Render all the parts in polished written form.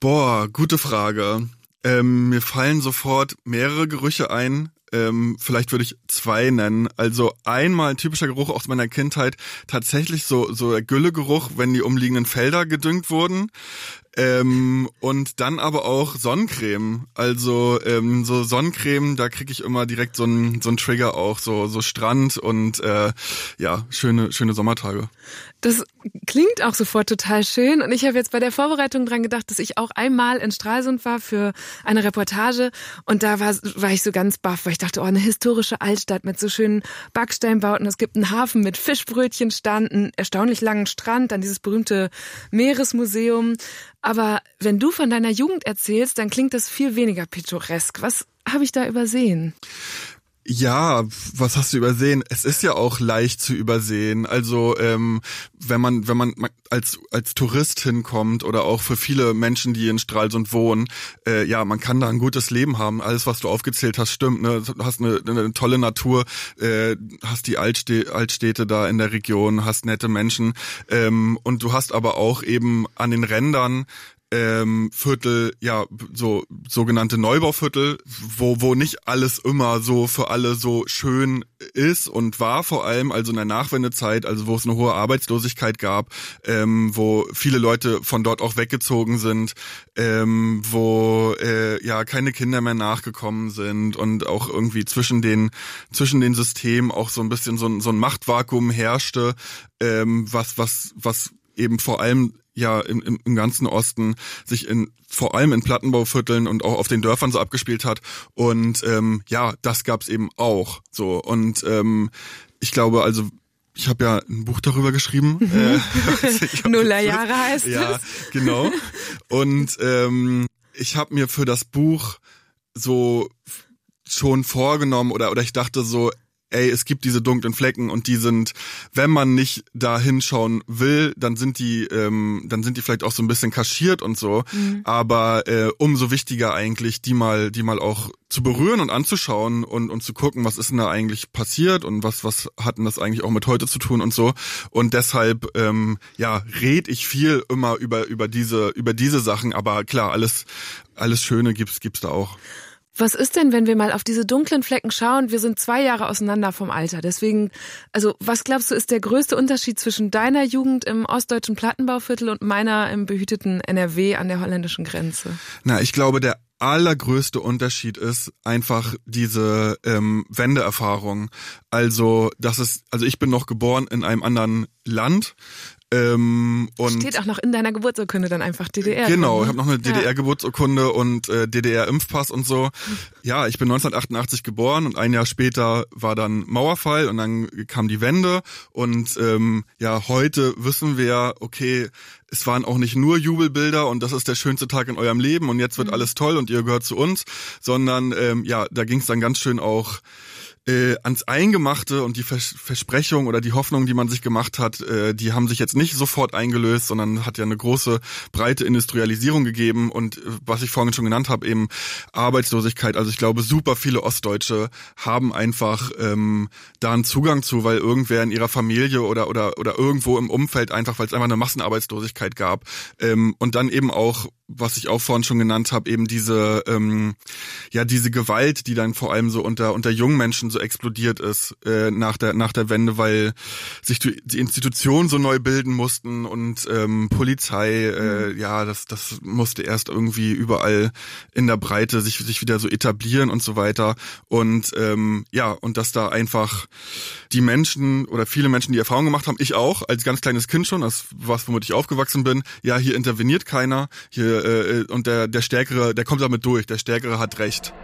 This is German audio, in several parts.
Boah, gute Frage. Mir fallen sofort mehrere Gerüche ein. Vielleicht würde ich 2 nennen. Also einmal ein typischer Geruch aus meiner Kindheit, tatsächlich so der Güllegeruch, wenn die umliegenden Felder gedüngt wurden. Und dann aber auch Sonnencreme. Also so Sonnencreme, da kriege ich immer direkt so einen Trigger auch, so Strand und schöne Sommertage. Das klingt auch sofort total schön und ich habe jetzt bei der Vorbereitung dran gedacht, dass ich auch einmal in Stralsund war für eine Reportage und da war ich so ganz baff, weil ich dachte, eine historische Altstadt mit so schönen Backsteinbauten, es gibt einen Hafen mit Fischbrötchen-Stand, einen erstaunlich langen Strand, dann dieses berühmte Meeresmuseum. Aber wenn du von deiner Jugend erzählst, dann klingt das viel weniger pittoresk. Was habe ich da übersehen? Ja, was hast du übersehen? Es ist ja auch leicht zu übersehen. Also wenn man als Tourist hinkommt oder auch für viele Menschen, die in Stralsund wohnen, man kann da ein gutes Leben haben. Alles, was du aufgezählt hast, stimmt. Ne? Du hast eine tolle Natur, hast die Altstädte da in der Region, hast nette Menschen und du hast aber auch eben an den Rändern Viertel, ja, so sogenannte Neubauviertel, wo nicht alles immer so für alle so schön ist und war, vor allem also in der Nachwendezeit, also wo es eine hohe Arbeitslosigkeit gab, wo viele Leute von dort auch weggezogen sind, wo keine Kinder mehr nachgekommen sind und auch irgendwie zwischen den Systemen auch so ein bisschen so ein Machtvakuum herrschte, was eben vor allem im ganzen Osten sich vor allem in Plattenbauvierteln und auch auf den Dörfern so abgespielt hat. Und das gab's eben auch so. Und ich glaube, also ich habe ja ein Buch darüber geschrieben. Nullerjahre heißt es. Ja, genau. Und ich habe mir für das Buch so schon vorgenommen oder ich dachte so, es gibt diese dunklen Flecken und die sind, wenn man nicht da hinschauen will, dann sind die vielleicht auch so ein bisschen kaschiert und so. Mhm. Aber umso wichtiger eigentlich, die mal auch zu berühren und anzuschauen und zu gucken, was ist denn da eigentlich passiert und was hat denn das eigentlich auch mit heute zu tun und so. Und deshalb red ich viel immer über diese Sachen. Aber klar, alles Schöne gibt's da auch. Was ist denn, wenn wir mal auf diese dunklen Flecken schauen? Wir sind 2 Jahre auseinander vom Alter. Deswegen, also was glaubst du, ist der größte Unterschied zwischen deiner Jugend im ostdeutschen Plattenbauviertel und meiner im behüteten NRW an der holländischen Grenze? Na, ich glaube, der allergrößte Unterschied ist einfach diese Wendeerfahrung. Also ich bin noch geboren in einem anderen Land. Und steht auch noch in deiner Geburtsurkunde dann einfach DDR. Genau, drin, ne? Ich habe noch eine DDR-Geburtsurkunde und DDR-Impfpass und so. Ja, ich bin 1988 geboren und ein Jahr später war dann Mauerfall und dann kam die Wende und heute wissen wir, okay, es waren auch nicht nur Jubelbilder und das ist der schönste Tag in eurem Leben und jetzt wird alles toll und ihr gehört zu uns, sondern da ging es dann ganz schön auch ans Eingemachte und die Versprechung oder die Hoffnung, die man sich gemacht hat, die haben sich jetzt nicht sofort eingelöst, sondern hat ja eine große, breite Industrialisierung gegeben und was ich vorhin schon genannt habe, eben Arbeitslosigkeit. Also ich glaube, super viele Ostdeutsche haben einfach da einen Zugang zu, weil irgendwer in ihrer Familie oder irgendwo im Umfeld einfach, weil es einfach eine Massenarbeitslosigkeit gab. Und dann eben auch, was ich auch vorhin schon genannt habe, eben diese Gewalt, die dann vor allem so unter jungen Menschen so explodiert ist nach der Wende, weil sich die Institutionen so neu bilden mussten und Polizei, das musste erst irgendwie überall in der Breite sich wieder so etablieren und so weiter und und dass da einfach die Menschen oder viele Menschen die Erfahrung gemacht haben, ich auch als ganz kleines Kind schon, das was womit ich aufgewachsen bin, ja, hier interveniert keiner, hier und der Stärkere, der kommt damit durch, der Stärkere hat Recht.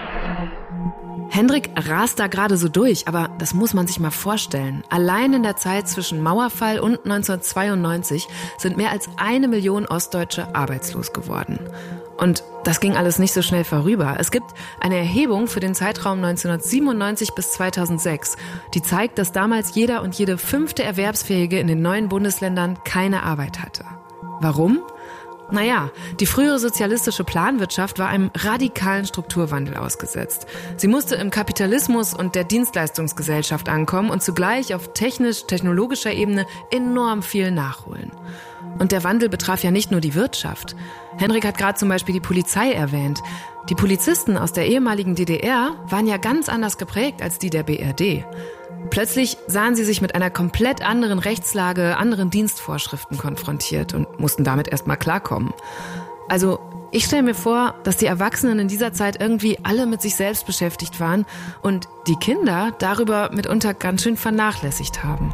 Hendrik rast da gerade so durch, aber das muss man sich mal vorstellen. Allein in der Zeit zwischen Mauerfall und 1992 sind mehr als 1 Million Ostdeutsche arbeitslos geworden. Und das ging alles nicht so schnell vorüber. Es gibt eine Erhebung für den Zeitraum 1997 bis 2006, die zeigt, dass damals jeder und jede 5. Erwerbsfähige in den neuen Bundesländern keine Arbeit hatte. Warum? Naja, die frühere sozialistische Planwirtschaft war einem radikalen Strukturwandel ausgesetzt. Sie musste im Kapitalismus und der Dienstleistungsgesellschaft ankommen und zugleich auf technologischer Ebene enorm viel nachholen. Und der Wandel betraf ja nicht nur die Wirtschaft. Henrik hat gerade zum Beispiel die Polizei erwähnt. Die Polizisten aus der ehemaligen DDR waren ja ganz anders geprägt als die der BRD. Plötzlich sahen sie sich mit einer komplett anderen Rechtslage, anderen Dienstvorschriften konfrontiert und mussten damit erstmal klarkommen. Also ich stelle mir vor, dass die Erwachsenen in dieser Zeit irgendwie alle mit sich selbst beschäftigt waren und die Kinder darüber mitunter ganz schön vernachlässigt haben.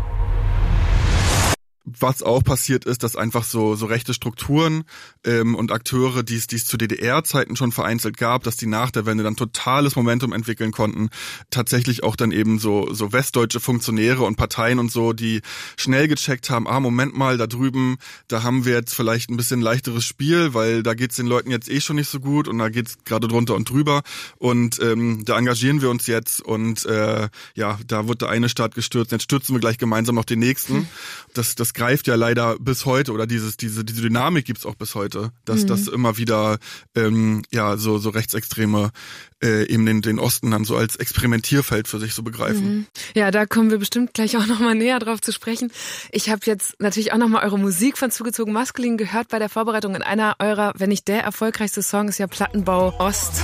Was auch passiert ist, dass einfach so rechte Strukturen und Akteure, die es zu DDR-Zeiten schon vereinzelt gab, dass die nach der Wende dann totales Momentum entwickeln konnten. Tatsächlich auch dann eben so westdeutsche Funktionäre und Parteien und so, die schnell gecheckt haben, Moment mal, da drüben, da haben wir jetzt vielleicht ein bisschen leichteres Spiel, weil da geht's den Leuten jetzt schon nicht so gut und da geht's gerade drunter und drüber und da engagieren wir uns jetzt und da wird der eine Staat gestürzt, jetzt stürzen wir gleich gemeinsam noch den nächsten. Das greift ja leider bis heute oder diese Dynamik gibt's auch bis heute, dass das immer wieder so Rechtsextreme eben den Osten dann so als Experimentierfeld für sich so begreifen. Ja, da kommen wir bestimmt gleich auch nochmal näher drauf zu sprechen. Ich habe jetzt natürlich auch nochmal eure Musik von Zugezogen Maskulin gehört bei der Vorbereitung. In einer eurer, wenn nicht der erfolgreichste Song ist ja Plattenbau Ost.